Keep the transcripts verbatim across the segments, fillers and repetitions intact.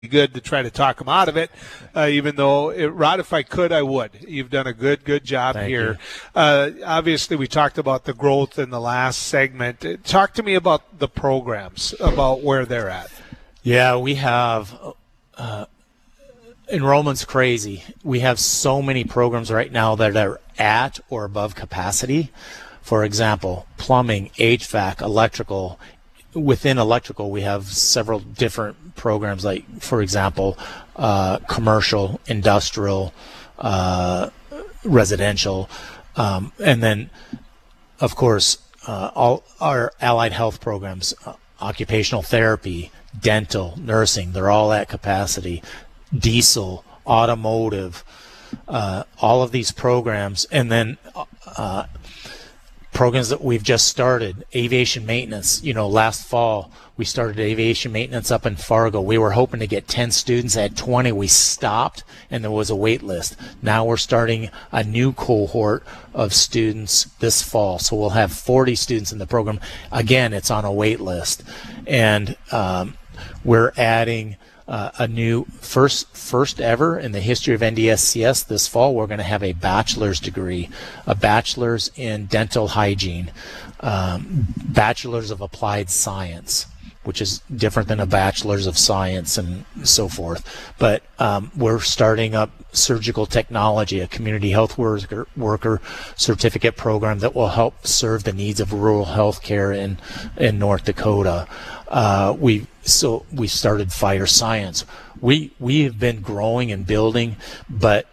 good to try to talk them out of it, uh, even though, it, Rod, if I could, I would. You've done a good, good job Thank here. Uh, obviously, we talked about the growth in the last segment. Talk to me about the programs, about where they're at. Yeah, we have uh, enrollment's crazy. We have so many programs right now that are at or above capacity. For example, plumbing, H V A C, electrical. Within electrical, we have several different programs, like, for example, uh, commercial, industrial, uh, residential, um, and then, of course, uh, all our allied health programs, uh, occupational therapy, dental, nursing, they're all at capacity. Diesel, automotive, uh, all of these programs, and then uh, programs that we've just started, aviation maintenance. You know, last fall we started aviation maintenance up in Fargo. We were hoping to get ten students. At twenty, we stopped, and there was a wait list. Now we're starting a new cohort of students this fall, so we'll have forty students in the program. Again, it's on a wait list, and um, we're adding Uh, a new first first ever in the history of N D S C S this fall. We're going to have a bachelor's degree, a bachelor's in dental hygiene, um, bachelor's of applied science, which is different than a bachelor's of science and so forth. But um, we're starting up surgical technology, a community health worker, worker certificate program that will help serve the needs of rural health care in, in North Dakota. Uh, we so we started fire science. We we have been growing and building, but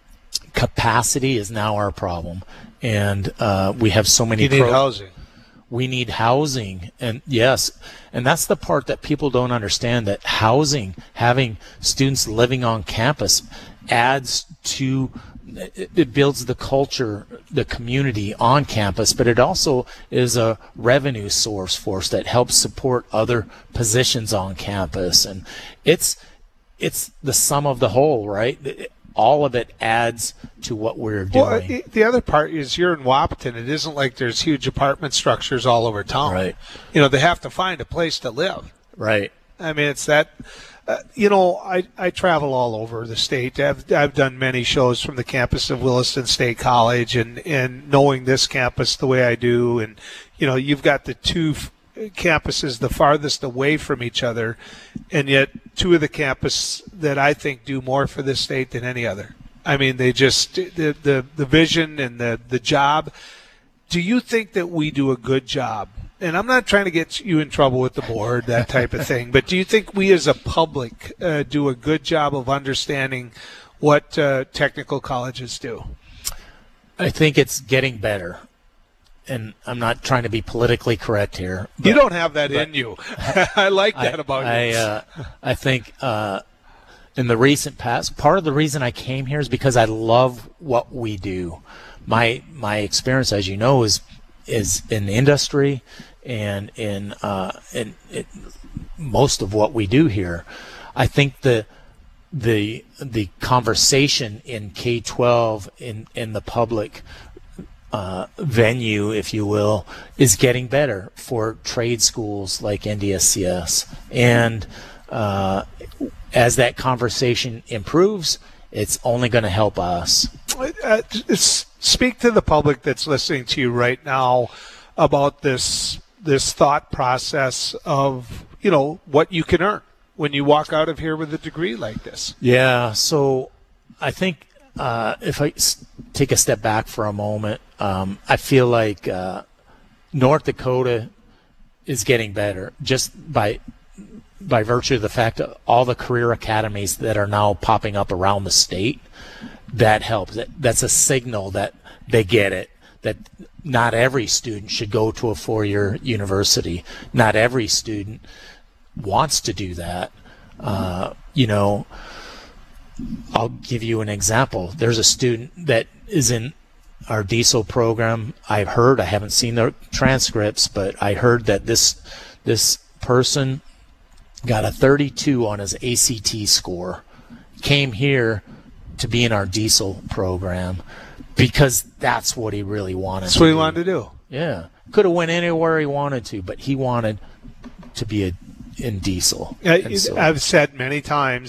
capacity is now our problem, and uh, we have so many. You need pro- housing. We need housing, and yes, and that's the part that people don't understand, that housing, having students living on campus, adds to, it, it builds the culture, the community on campus, but it also is a revenue source for us that helps support other positions on campus, and it's it's the sum of the whole, right? It, all of it adds to what we're doing. Well, the other part is you're in Wahpeton. It isn't like there's huge apartment structures all over town. Right. You know, they have to find a place to live. Right. I mean, it's that, uh, you know, I, I travel all over the state. I've, I've done many shows from the campus of Williston State College, and, and knowing this campus the way I do, and, you know, you've got the two f- campuses the farthest away from each other, and yet two of the campuses that I think do more for this state than any other. I mean, they just, the the, the vision and the, the job. Do you think that we do a good job? And I'm not trying to get you in trouble with the board, that type of thing, but do you think we as a public uh, do a good job of understanding what uh, technical colleges do? I think it's getting better. And I'm not trying to be politically correct here. But, you don't have that but, in you. I like that I, about I, you. Uh, I think uh, in the recent past, part of the reason I came here is because I love what we do. My my experience, as you know, is is in industry and in uh, in, in most of what we do here. I think the the the conversation in K twelve in in the public Uh, venue, if you will, is getting better for trade schools like N D S C S. And uh, as that conversation improves, it's only going to help us. Uh, speak to the public that's listening to you right now about this this thought process of, you know, what you can earn when you walk out of here with a degree like this. Yeah, so I think uh, if I s- take a step back for a moment, Um, I feel like uh, North Dakota is getting better just by by virtue of the fact of all the career academies that are now popping up around the state. That helps. That, that's a signal that they get it, that not every student should go to a four-year university. Not every student wants to do that. Uh, you know, I'll give you an example. There's a student that is in our diesel program. I've heard, I haven't seen the transcripts, but I heard that this this person got a thirty-two on his A C T score, came here to be in our diesel program because that's what he really wanted. That's to what he do. wanted to do. Yeah, could have went anywhere he wanted to, but he wanted to be a, in diesel. I, And so- I've said many times